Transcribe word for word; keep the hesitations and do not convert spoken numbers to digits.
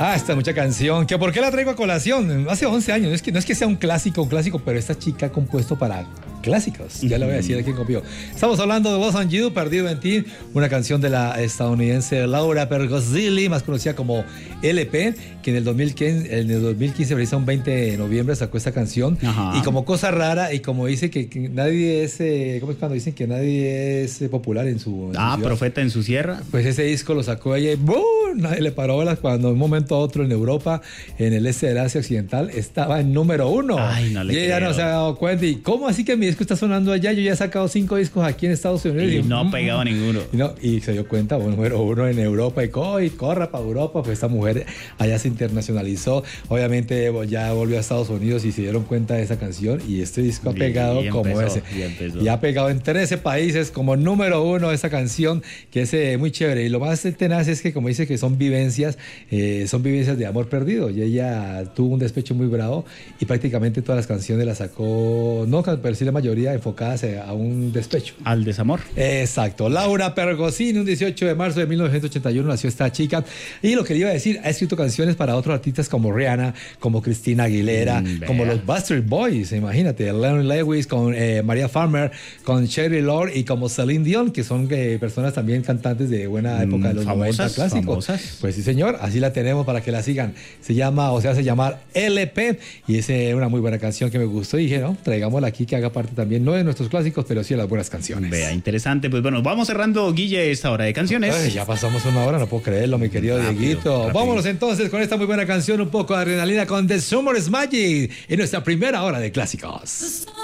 Ah, esta mucha canción. ¿Que ¿Por qué la traigo a colación? Hace once años. No es que, no es que sea un clásico, un clásico, pero esta chica ha compuesto para clásicos. Ya lo voy a decir aquí en Copio. Estamos hablando de Lost on You, Perdido en Ti, una canción de la estadounidense Laura Pergolesi, más conocida como L P, que en el dos mil quince, en el dos mil quince, precisa un veinte de noviembre, sacó esta canción. Ajá. Y como cosa rara, y como dice que, que nadie es, eh, ¿cómo es cuando dicen que nadie es eh, popular en su... En ah, su profeta en su sierra. Pues ese disco lo sacó ella y ¡boom! Nadie le paró bolas cuando de un momento a otro en Europa, en el este del Asia Occidental, estaba en número uno. Ay, no le y ella creo. no se ha dado cuenta. ¿Y cómo así que mi disco está sonando allá? Yo ya he sacado cinco discos aquí en Estados Unidos. Y, y no ha mm, pegado mm, ninguno. Y, no, y se dio cuenta, bueno, número uno en Europa. Y, co y corra para Europa. Pues esta mujer allá se internacionalizó. Obviamente ya volvió a Estados Unidos y se dieron cuenta de esa canción. Y este disco ha pegado y como empezó, ese. Y, empezó. y ha pegado en trece países como número uno esa canción, que es eh, muy chévere. Y lo más tenaz es que, como dice, que son vivencias, eh, son vivencias de amor perdido. Y ella tuvo un despecho muy bravo y prácticamente todas las canciones las sacó, no, pero sí la mayoría enfocadas a un despecho. Al desamor. Exacto. Laura Pergolesi, un dieciocho de marzo de mil novecientos ochenta y uno nació esta chica. Y lo que le iba a decir, ha escrito canciones para otros artistas como Rihanna, como Cristina Aguilera, mm, como los Bastard Boys, imagínate, Leon Lewis, con eh, Maria Farmer, con Cherry Lord y como Celine Dion, que son eh, personas también cantantes de buena época de los famosas, noventa clásicos. Famosas. Pues sí, señor, así la tenemos para que la sigan. Se llama, o se hace llamar L P, y es eh, una muy buena canción que me gustó. Y dije, no, traigámosla aquí, que haga parte también, no de nuestros clásicos, pero sí de las buenas canciones. Vea, interesante. Pues bueno, vamos cerrando, Guille, esta hora de canciones. Ay, ya pasamos una hora, no puedo creerlo, mi querido rápido, Dieguito. Rápido. Vámonos entonces con esta muy buena canción, un poco de adrenalina con The Summer's Magic en nuestra primera hora de clásicos.